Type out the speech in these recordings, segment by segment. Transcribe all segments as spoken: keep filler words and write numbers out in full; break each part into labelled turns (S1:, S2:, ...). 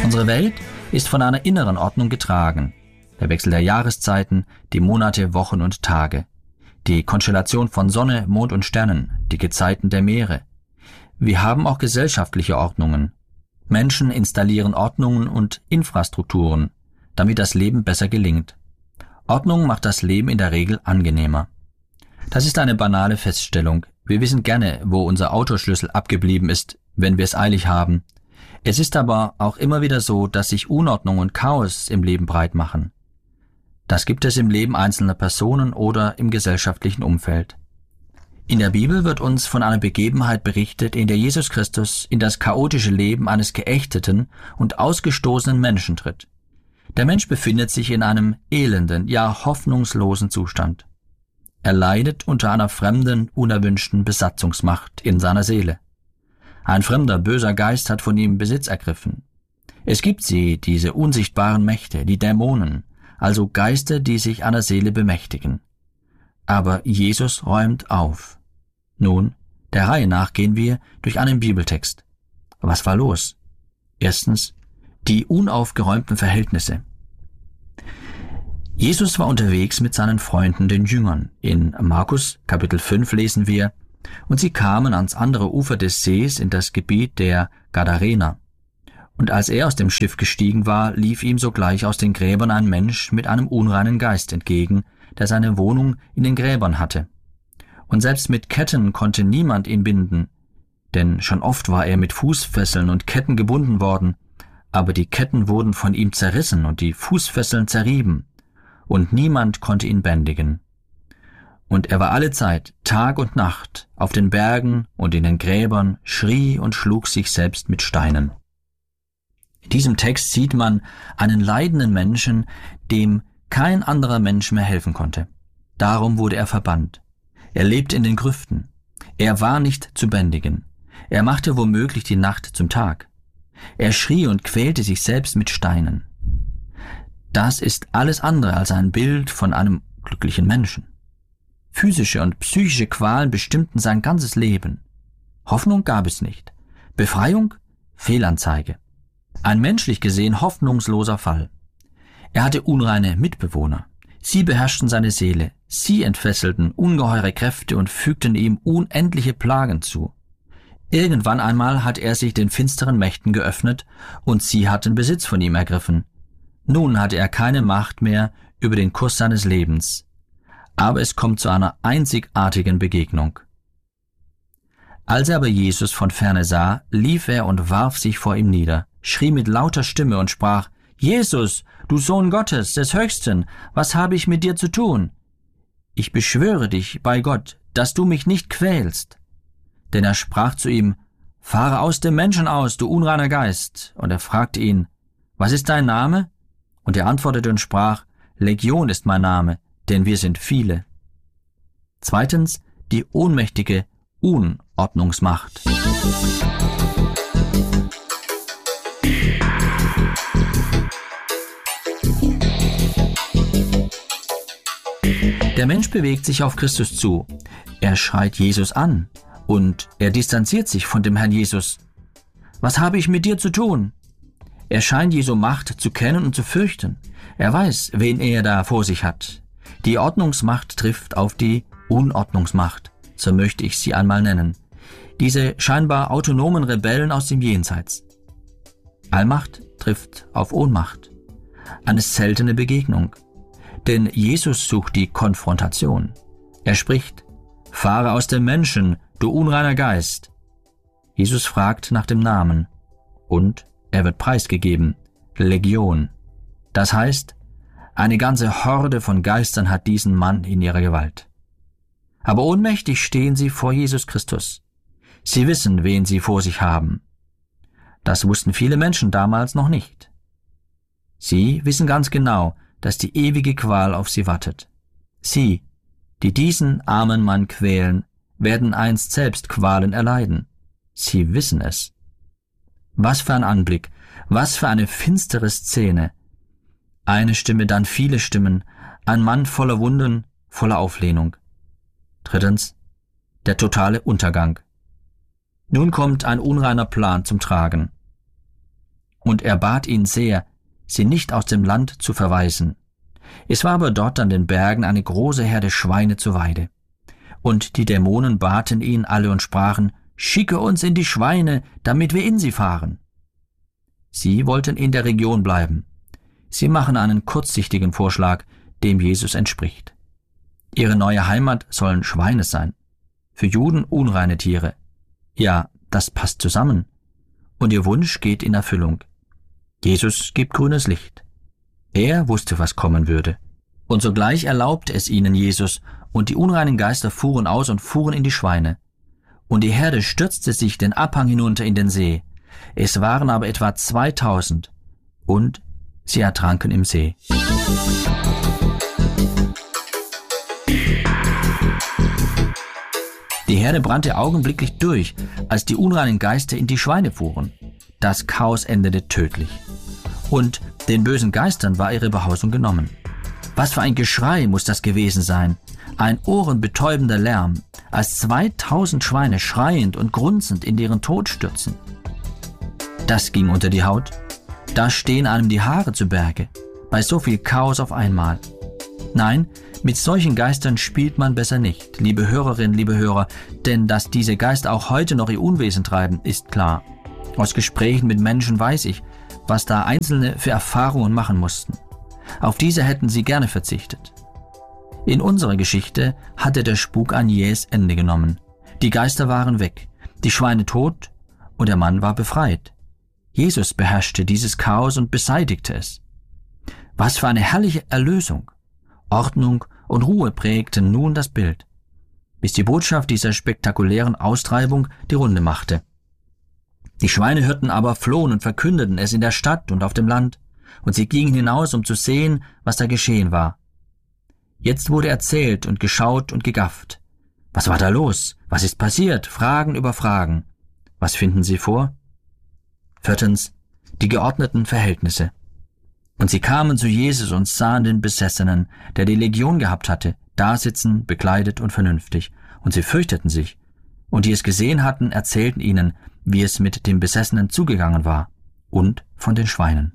S1: Unsere Welt ist von einer inneren Ordnung getragen. Der Wechsel der Jahreszeiten, die Monate, Wochen und Tage, die Konstellation von Sonne, Mond und Sternen, die Gezeiten der Meere. Wir haben auch gesellschaftliche Ordnungen. Menschen installieren Ordnungen und Infrastrukturen, damit das Leben besser gelingt. Ordnung macht das Leben in der Regel angenehmer. Das ist eine banale Feststellung. Wir wissen gerne, wo unser Autoschlüssel abgeblieben ist, wenn wir es eilig haben. Es ist aber auch immer wieder so, dass sich Unordnung und Chaos im Leben breit machen. Das gibt es im Leben einzelner Personen oder im gesellschaftlichen Umfeld. In der Bibel wird uns von einer Begebenheit berichtet, in der Jesus Christus in das chaotische Leben eines geächteten und ausgestoßenen Menschen tritt. Der Mensch befindet sich in einem elenden, ja hoffnungslosen Zustand. Er leidet unter einer fremden, unerwünschten Besatzungsmacht in seiner Seele. Ein fremder, böser Geist hat von ihm Besitz ergriffen. Es gibt sie, diese unsichtbaren Mächte, die Dämonen, also Geister, die sich einer Seele bemächtigen. Aber Jesus räumt auf. Nun, der Reihe nach gehen wir durch einen Bibeltext. Was war los? Erstens, die unaufgeräumten Verhältnisse. Jesus war unterwegs mit seinen Freunden, den Jüngern. In Markus Kapitel fünf lesen wir: Und sie kamen ans andere Ufer des Sees in das Gebiet der Gadarener. Und als er aus dem Schiff gestiegen war, lief ihm sogleich aus den Gräbern ein Mensch mit einem unreinen Geist entgegen, der seine Wohnung in den Gräbern hatte. Und selbst mit Ketten konnte niemand ihn binden, denn schon oft war er mit Fußfesseln und Ketten gebunden worden, aber die Ketten wurden von ihm zerrissen und die Fußfesseln zerrieben, und niemand konnte ihn bändigen. Und er war allezeit, Tag und Nacht, auf den Bergen und in den Gräbern, schrie und schlug sich selbst mit Steinen. In diesem Text sieht man einen leidenden Menschen, dem kein anderer Mensch mehr helfen konnte. Darum wurde er verbannt. Er lebte in den Grüften. Er war nicht zu bändigen. Er machte womöglich die Nacht zum Tag. Er schrie und quälte sich selbst mit Steinen. Das ist alles andere als ein Bild von einem glücklichen Menschen. Physische und psychische Qualen bestimmten sein ganzes Leben. Hoffnung gab es nicht. Befreiung? Fehlanzeige. Ein menschlich gesehen hoffnungsloser Fall. Er hatte unreine Mitbewohner. Sie beherrschten seine Seele. Sie entfesselten ungeheure Kräfte und fügten ihm unendliche Plagen zu. Irgendwann einmal hat er sich den finsteren Mächten geöffnet und sie hatten Besitz von ihm ergriffen. Nun hatte er keine Macht mehr über den Kurs seines Lebens. Aber es kommt zu einer einzigartigen Begegnung. Als er aber Jesus von ferne sah, lief er und warf sich vor ihm nieder, schrie mit lauter Stimme und sprach: Jesus, du Sohn Gottes, des Höchsten, was habe ich mit dir zu tun? Ich beschwöre dich bei Gott, dass du mich nicht quälst. Denn er sprach zu ihm: Fahre aus dem Menschen aus, du unreiner Geist. Und er fragte ihn: Was ist dein Name? Und er antwortete und sprach: Legion ist mein Name, denn wir sind viele. Zweitens, die ohnmächtige Unordnungsmacht. Der Mensch bewegt sich auf Christus zu. Er schreit Jesus an und er distanziert sich von dem Herrn Jesus. Was habe ich mit dir zu tun? Er scheint Jesu Macht zu kennen und zu fürchten. Er weiß, wen er da vor sich hat. Die Ordnungsmacht trifft auf die Unordnungsmacht, so möchte ich sie einmal nennen. Diese scheinbar autonomen Rebellen aus dem Jenseits. Allmacht trifft auf Ohnmacht. Eine seltene Begegnung. Denn Jesus sucht die Konfrontation. Er spricht: Fahre aus dem Menschen, du unreiner Geist. Jesus fragt nach dem Namen. Und er wird preisgegeben: Legion. Das heißt, eine ganze Horde von Geistern hat diesen Mann in ihrer Gewalt. Aber ohnmächtig stehen sie vor Jesus Christus. Sie wissen, wen sie vor sich haben. Das wussten viele Menschen damals noch nicht. Sie wissen ganz genau, dass die ewige Qual auf sie wartet. Sie, die diesen armen Mann quälen, werden einst selbst Qualen erleiden. Sie wissen es. Was für ein Anblick, was für eine finstere Szene. Eine Stimme, dann viele Stimmen, ein Mann voller Wunden, voller Auflehnung. Drittens, der totale Untergang. Nun kommt ein unreiner Plan zum Tragen. und er bat ihn sehr, sie nicht aus dem Land zu verweisen. Es war aber dort an den Bergen eine große Herde Schweine zur Weide. Und die Dämonen baten ihn alle und sprachen, »Schicke uns in die Schweine, damit wir in sie fahren.« Sie wollten in der Region bleiben. Sie machen einen kurzsichtigen Vorschlag, dem Jesus entspricht. Ihre neue Heimat sollen Schweine sein. Für Juden unreine Tiere. Ja, das passt zusammen. Und ihr Wunsch geht in Erfüllung. Jesus gibt grünes Licht. Er wusste, was kommen würde. Und sogleich erlaubte es ihnen Jesus, und die unreinen Geister fuhren aus und fuhren in die Schweine. Und die Herde stürzte sich den Abhang hinunter in den See. Es waren aber etwa zweitausend, und sie ertranken im See. Die Herde brannte augenblicklich durch, als die unreinen Geister in die Schweine fuhren. Das Chaos endete tödlich. Und den bösen Geistern war ihre Behausung genommen. Was für ein Geschrei muss das gewesen sein, ein ohrenbetäubender Lärm, als zweitausend Schweine schreiend und grunzend in deren Tod stürzen. Das ging unter die Haut. Da stehen einem die Haare zu Berge, bei so viel Chaos auf einmal. Nein, mit solchen Geistern spielt man besser nicht, liebe Hörerinnen, liebe Hörer, denn dass diese Geister auch heute noch ihr Unwesen treiben, ist klar. Aus Gesprächen mit Menschen weiß ich, was da Einzelne für Erfahrungen machen mussten. Auf diese hätten sie gerne verzichtet. In unserer Geschichte hatte der Spuk ein jähes Ende genommen. Die Geister waren weg, die Schweine tot und der Mann war befreit. Jesus beherrschte dieses Chaos und beseitigte es. Was für eine herrliche Erlösung! Ordnung und Ruhe prägten nun das Bild, bis die Botschaft dieser spektakulären Austreibung die Runde machte. Die Schweinehirten aber flohen und verkündeten es in der Stadt und auf dem Land, und sie gingen hinaus, um zu sehen, was da geschehen war. Jetzt wurde erzählt und geschaut und gegafft. Was war da los? Was ist passiert? Fragen über Fragen. Was finden Sie vor? Viertens, die geordneten Verhältnisse. Und sie kamen zu Jesus und sahen den Besessenen, der die Legion gehabt hatte, dasitzen, bekleidet und vernünftig, und sie fürchteten sich. Und die es gesehen hatten, erzählten ihnen, wie es mit dem Besessenen zugegangen war, und von den Schweinen.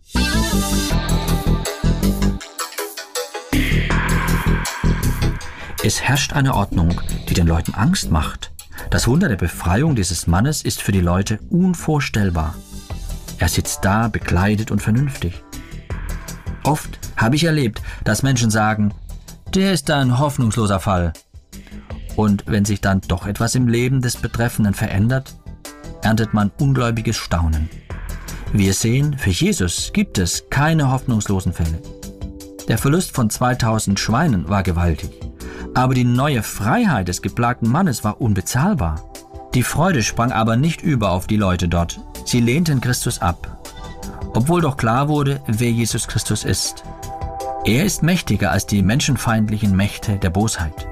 S1: Es herrscht eine Ordnung, die den Leuten Angst macht. Das Wunder der Befreiung dieses Mannes ist für die Leute unvorstellbar. Er sitzt da, bekleidet und vernünftig. Oft habe ich erlebt, dass Menschen sagen, der ist ein hoffnungsloser Fall. Und wenn sich dann doch etwas im Leben des Betreffenden verändert, erntet man ungläubiges Staunen. Wir sehen, für Jesus gibt es keine hoffnungslosen Fälle. Der Verlust von zweitausend Schweinen war gewaltig, aber die neue Freiheit des geplagten Mannes war unbezahlbar. Die Freude sprang aber nicht über auf die Leute dort. Sie lehnten Christus ab, obwohl doch klar wurde, wer Jesus Christus ist. Er ist mächtiger als die menschenfeindlichen Mächte der Bosheit.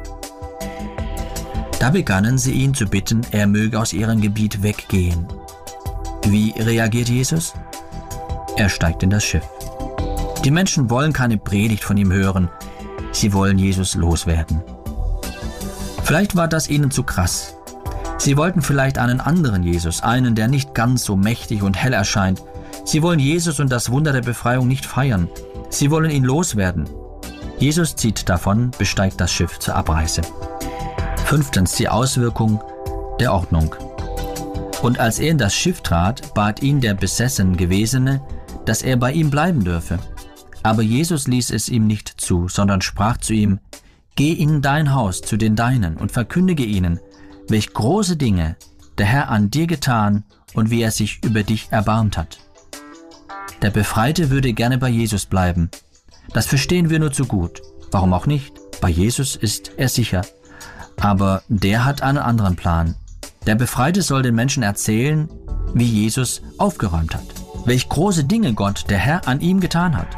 S1: Da begannen sie ihn zu bitten, er möge aus ihrem Gebiet weggehen. Wie reagiert Jesus? Er steigt in das Schiff. Die Menschen wollen keine Predigt von ihm hören, sie wollen Jesus loswerden. Vielleicht war das ihnen zu krass. Sie wollten vielleicht einen anderen Jesus, einen, der nicht ganz so mächtig und hell erscheint. Sie wollen Jesus und das Wunder der Befreiung nicht feiern. Sie wollen ihn loswerden. Jesus zieht davon, besteigt das Schiff zur Abreise. Fünftens, die Auswirkung der Ordnung. Und als er in das Schiff trat, bat ihn der besessen Gewesene, dass er bei ihm bleiben dürfe. Aber Jesus ließ es ihm nicht zu, sondern sprach zu ihm, »Geh in dein Haus zu den Deinen und verkündige ihnen, welch große Dinge der Herr an dir getan und wie er sich über dich erbarmt hat.« Der Befreite würde gerne bei Jesus bleiben. Das verstehen wir nur zu gut. Warum auch nicht? Bei Jesus ist er sicher. Aber der hat einen anderen Plan. Der Befreite soll den Menschen erzählen, wie Jesus aufgeräumt hat. Welch große Dinge Gott, der Herr, an ihm getan hat.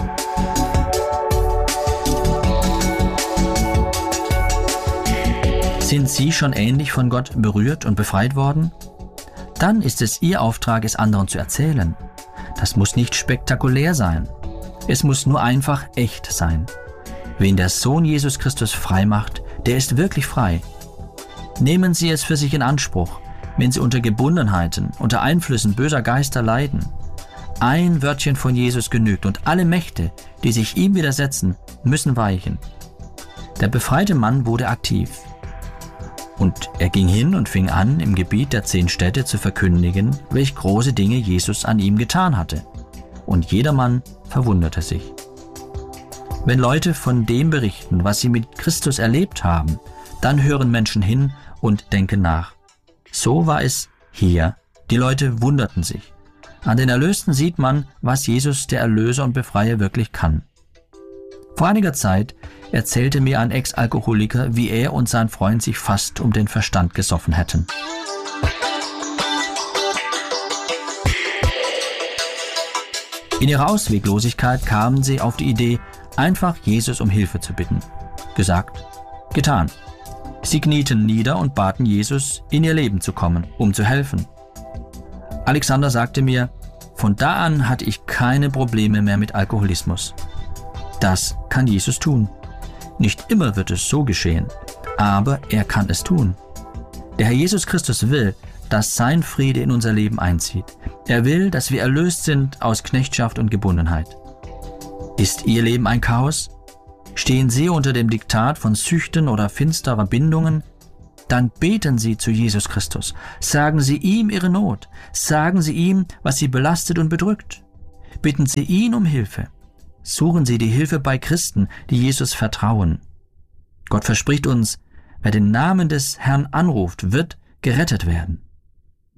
S1: Sind Sie schon ähnlich von Gott berührt und befreit worden? Dann ist es Ihr Auftrag, es anderen zu erzählen. Das muss nicht spektakulär sein. Es muss nur einfach echt sein. Wen der Sohn Jesus Christus frei macht, der ist wirklich frei. Nehmen Sie es für sich in Anspruch, wenn Sie unter Gebundenheiten, unter Einflüssen böser Geister leiden. Ein Wörtchen von Jesus genügt und alle Mächte, die sich ihm widersetzen, müssen weichen. Der befreite Mann wurde aktiv. Und er ging hin und fing an, im Gebiet der zehn Städte zu verkündigen, welch große Dinge Jesus an ihm getan hatte. Und jedermann verwunderte sich. Wenn Leute von dem berichten, was sie mit Christus erlebt haben, dann hören Menschen hin und denken nach. So war es hier. Die Leute wunderten sich. An den Erlösten sieht man, was Jesus, der Erlöser und Befreier, wirklich kann. Vor einiger Zeit erzählte mir ein Ex-Alkoholiker, wie er und sein Freund sich fast um den Verstand gesoffen hätten. In ihrer Ausweglosigkeit kamen sie auf die Idee, einfach Jesus um Hilfe zu bitten. Gesagt, getan. Sie knieten nieder und baten Jesus, in ihr Leben zu kommen, um zu helfen. Alexander sagte mir, von da an hatte ich keine Probleme mehr mit Alkoholismus. Das kann Jesus tun. Nicht immer wird es so geschehen, aber er kann es tun. Der Herr Jesus Christus will, dass sein Friede in unser Leben einzieht. Er will, dass wir erlöst sind aus Knechtschaft und Gebundenheit. Ist Ihr Leben ein Chaos? Stehen Sie unter dem Diktat von Süchten oder finsterer Bindungen? Dann beten Sie zu Jesus Christus. Sagen Sie ihm Ihre Not. Sagen Sie ihm, was Sie belastet und bedrückt. Bitten Sie ihn um Hilfe. Suchen Sie die Hilfe bei Christen, die Jesus vertrauen. Gott verspricht uns, wer den Namen des Herrn anruft, wird gerettet werden.